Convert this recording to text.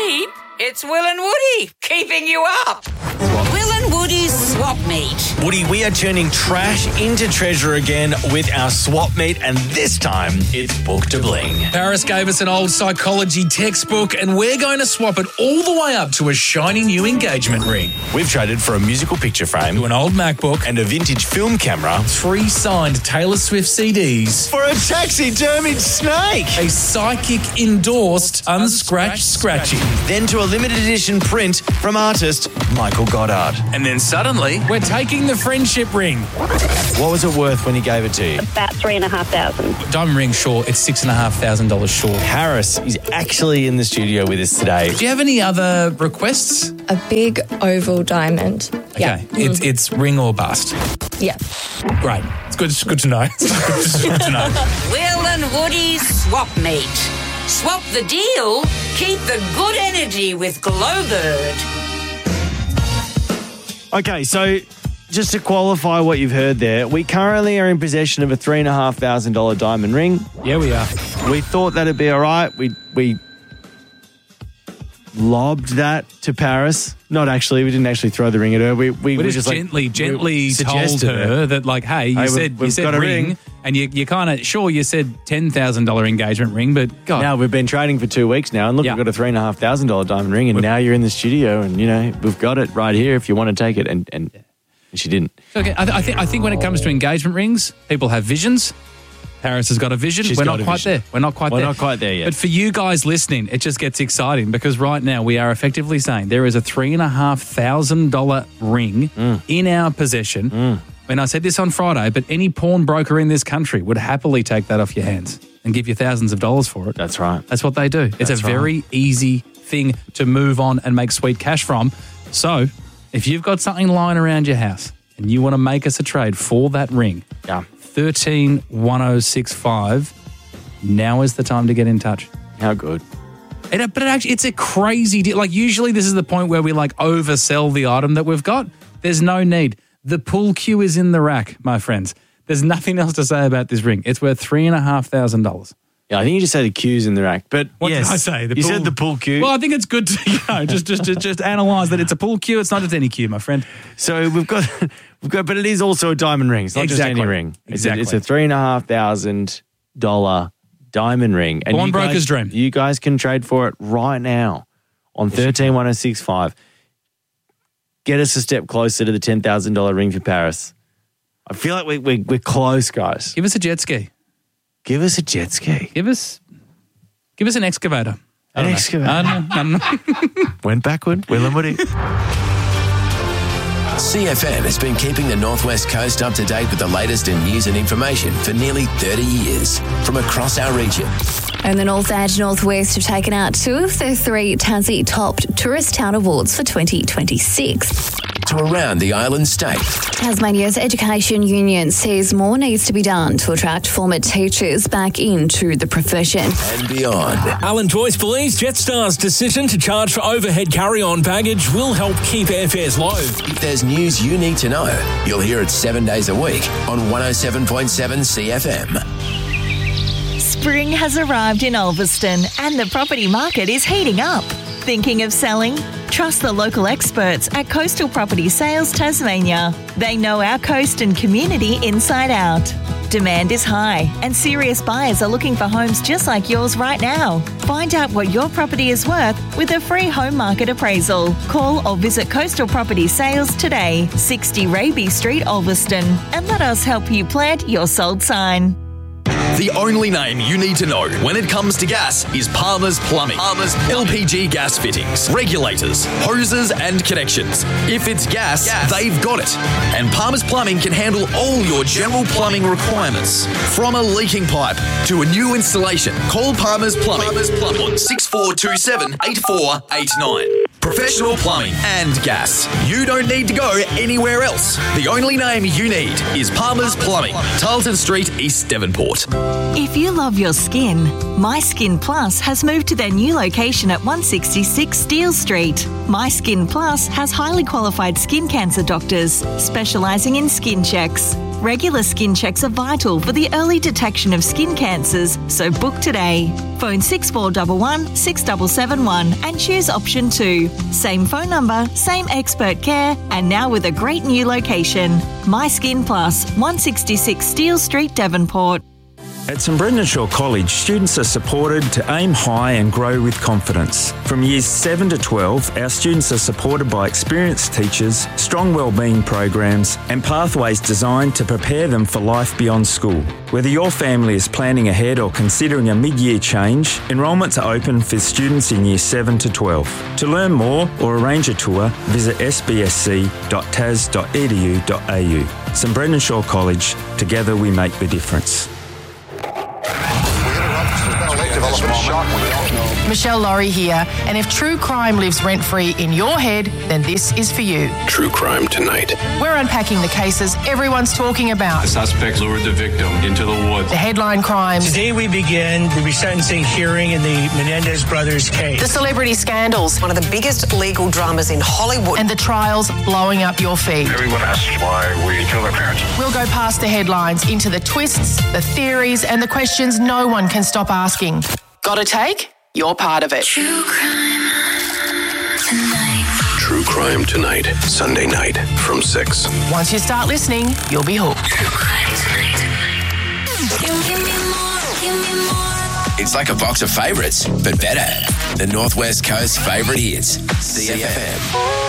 team. It's Will and Woody keeping you up. Will and Woody's Swap Meet. Woody, we are turning trash into treasure again with our swap meet, and this time it's Book to Bling. Paris gave us an old psychology textbook, and we're going to swap it all the way up to a shiny new engagement ring, We've traded for a musical picture frame to an old MacBook, and a vintage film camera 3 signed Taylor Swift CDs, for a taxidermied snake. a psychic endorsed unscratched scratchy. Then to a limited edition print from artist Michael Goddard. And then suddenly, we're taking the friendship ring. What was it worth when he gave it to you? About $3,500. Diamond ring short, it's $6,500 short. Paris is actually in the studio with us today. Do you have any other requests? A big oval diamond. Okay, it's ring or bust. Yeah. Great. It's good to know. It's good to know. Will and Woody's Swap Meet. Swap the deal, keep the good energy with Glowbird. Okay, so just to qualify what you've heard there, we currently are in possession of a $3,500 diamond ring. Yeah, we are. We thought that'd be all right. We lobbed that to Paris. Not actually. We didn't actually throw the ring at her. We just gently told suggested her that, like, hey, you said we've got a ring. and you kind of, sure, you said $10,000 engagement ring, but God. Now we've been trading for 2 weeks now, and look, Yeah. we've got a $3,500 diamond ring, and now you're in the studio, and you know we've got it right here if you want to take it, and she didn't. Okay, I think when it comes to engagement rings, people have visions. Paris has got a vision. She's We're got not a quite vision. there. We're not quite there yet. But for you guys listening, it just gets exciting because right now we are effectively saying there is a $3,500 ring in our possession. And I said this on Friday, but any pawnbroker in this country would happily take that off your hands and give you thousands of dollars for it. That's right. That's what they do. It's That's a very easy thing to move on and make sweet cash from. So if you've got something lying around your house and you want to make us a trade for that ring, Yeah. 131065. Now is the time to get in touch. How good. But it's a crazy deal. Like, usually this is the point where we like oversell the item that we've got. There's no need. The pull queue is in the rack, my friends. There's nothing else to say about this ring. It's worth $3,500. Yeah, I think you just said the queue's in the rack, but What yes, did I say? You said the pull queue. Well, I think it's good to just analyse that it's a pull queue. It's not just any queue, my friend. So we've got, but it is also a diamond ring. It's not just any ring. Exactly. It's a $3,500 diamond ring. And Pawnbroker's dream. You guys can trade for it right now on 131065. Get us a step closer to the $10,000 ring for Paris. I feel like we're close, guys. Give us a jet ski. Give us a jet ski. Give us an excavator. An excavator. I don't know. Went backward. Will and Woody. CFM has been keeping the Northwest Coast up to date with the latest in news and information for nearly 30 years from across our region. And the North and Northwest have taken out 2 of their 3 Tassie Topped Tourist Town Awards for 2026. To around the island state. Tasmania's Education Union says more needs to be done to attract former teachers back into the profession. And beyond. Alan Joyce believes Jetstar's decision to charge for overhead carry-on baggage will help keep airfares low. If there's news you need to know, you'll hear it 7 days a week on 107.7 CFM. Spring has arrived in Ulverston and the property market is heating up. Thinking of selling? Trust the local experts at Coastal Property Sales Tasmania. They know our coast and community inside out. Demand is high and serious buyers are looking for homes just like yours right now. Find out what your property is worth with a free home market appraisal. Call or visit Coastal Property Sales today, 60 Raby Street, Ulverston, and let us help you plant your sold sign. The only name you need to know when it comes to gas is Palmer's Plumbing. LPG gas fittings, regulators, hoses and connections. If it's gas, they've got it. And Palmer's Plumbing can handle all your general plumbing requirements. From a leaking pipe to a new installation, call Palmer's Plumbing on 6427 8489. Professional plumbing and gas. You don't need to go anywhere else. The only name you need is Palmer's Plumbing, Tarleton Street, East Devonport. If you love your skin, My Skin Plus has moved to their new location at 166 Steele Street. My Skin Plus has highly qualified skin cancer doctors specialising in skin checks. Regular skin checks are vital for the early detection of skin cancers, so book today. Phone 6411 6771 and choose option 2. Same phone number, same expert care, and now with a great new location. My Skin Plus, 166 Steele Street, Devonport. At St Brendan Shaw College, students are supported to aim high and grow with confidence. From years 7 to 12, our students are supported by experienced teachers, strong wellbeing programs, and pathways designed to prepare them for life beyond school. Whether your family is planning ahead or considering a mid-year change, enrolments are open for students in years 7 to 12. To learn more or arrange a tour, visit sbsc.tas.edu.au. St Brendan Shaw College, together we make the difference. Michelle Laurie here, and if true crime lives rent-free in your head, then this is for you. True Crime Tonight. We're unpacking the cases everyone's talking about. The suspect lured the victim into the woods. The headline crimes. Today we begin the resentencing hearing in the Menendez brothers case. The celebrity scandals. One of the biggest legal dramas in Hollywood. And the trials blowing up your feed. Everyone asks why we killed our parents. We'll go past the headlines into the twists, the theories, and the questions no one can stop asking. Got a take? You're part of it. True Crime Tonight. True Crime Tonight, Sunday night from 6. Once you start listening, you'll be hooked. True Crime Tonight. Give me more. It's like a box of favourites, but better. The Northwest Coast favourite hits. CFM.